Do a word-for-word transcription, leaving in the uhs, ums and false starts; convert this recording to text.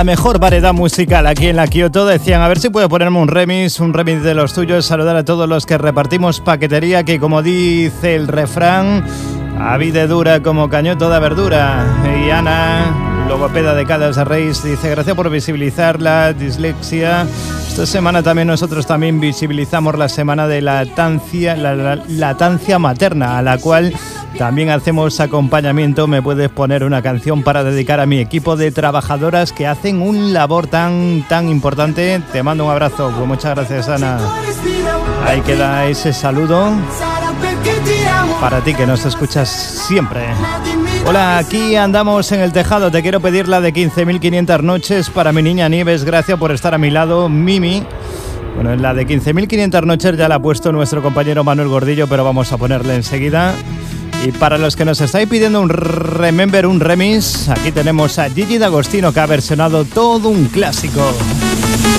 La mejor variedad musical aquí en la Kyoto. Decían, a ver si puedo ponerme un remix, un remix de los tuyos. Saludar a todos los que repartimos paquetería, que como dice el refrán, a vida dura como cañoto de verdura. Y Ana, logopeda de Caldas de Reis, dice, gracias por visibilizar la dislexia. Esta semana también nosotros también visibilizamos la semana de lactancia, la, la lactancia materna, a la cual también hacemos acompañamiento. Me puedes poner una canción para dedicar a mi equipo de trabajadoras que hacen un labor tan, tan importante. Te mando un abrazo. Pues muchas gracias, Ana. Ahí queda ese saludo para ti que nos escuchas siempre. Hola, aquí andamos en el tejado. Te quiero pedir la de quince mil quinientas noches para mi niña Nieves. Gracias por estar a mi lado, Mimi. Bueno, en la de quince mil quinientas noches ya la ha puesto nuestro compañero Manuel Gordillo, pero vamos a ponerle enseguida. Y para los que nos estáis pidiendo un remember, un remix, aquí tenemos a Gigi D'Agostino, que ha versionado todo un clásico.